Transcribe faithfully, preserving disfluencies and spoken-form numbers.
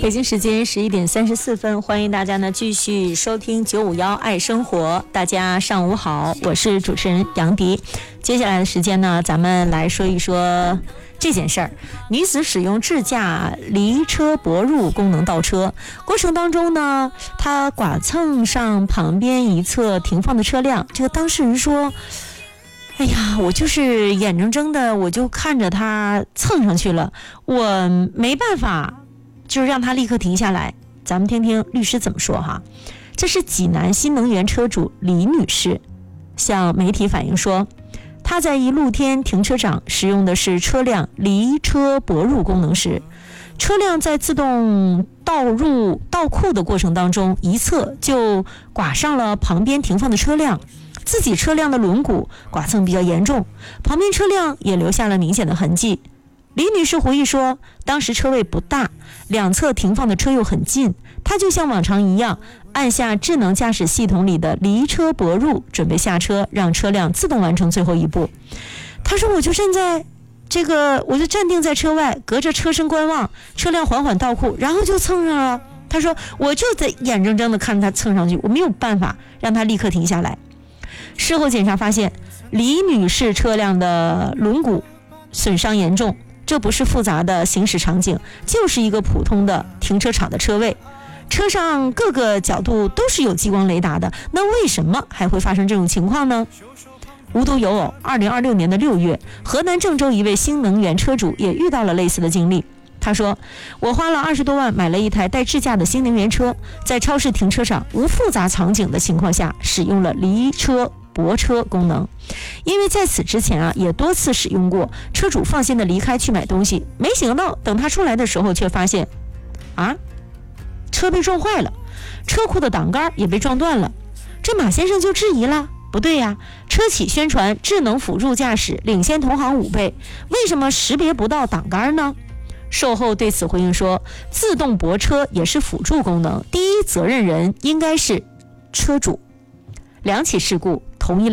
北京时间十一点三十四分，欢迎大家呢继续收听九五幺爱生活。大家上午好，我是主持人杨迪。接下来的时间呢，咱们来说一说这件事儿。女子使用智驾离车泊入功能倒车过程当中呢，她剐蹭上旁边一侧停放的车辆。这个当事人说，哎呀，我就是眼睁睁的我就看着他蹭上去了，我没办法就是让他立刻停下来。咱们听听律师怎么说哈。这是济南新能源车主李女士向媒体反映说，她在一露天停车场使用的是车辆离车泊入功能时，车辆在自动倒入倒库的过程当中，一侧就剐上了旁边停放的车辆，自己车辆的轮毂剐蹭比较严重，旁边车辆也留下了明显的痕迹。李女士回忆说，当时车位不大，两侧停放的车又很近，她就像往常一样按下智能驾驶系统里的离车泊入，准备下车，让车辆自动完成最后一步。她说，我就站在这个我就站定在车外，隔着车身观望，车辆缓缓倒库，然后就蹭上了。她说，我就在眼睁睁的看她蹭上去，我没有办法让她立刻停下来。事后检查发现，李女士车辆的轮毂损伤严重，这不是复杂的行驶场景，就是一个普通的停车场的车位，车上各个角度都是有激光雷达的，那为什么还会发生这种情况呢？无独有偶，二零二六年的六月，河南郑州一位新能源车主也遇到了类似的经历。他说，我花了二十多万买了一台带智驾的新能源车，在超市停车场无复杂场景的情况下使用了离车泊车功能。因为在此之前啊，也多次使用过，车主放心的离开去买东西，没想到等他出来的时候，却发现啊，车被撞坏了，车库的挡杆也被撞断了。这马先生就质疑了，不对呀，车企宣传智能辅助驾驶领先同行五倍，为什么识别不到挡杆呢？售后对此回应说，自动泊车也是辅助功能，第一责任人应该是车主。两起事故同一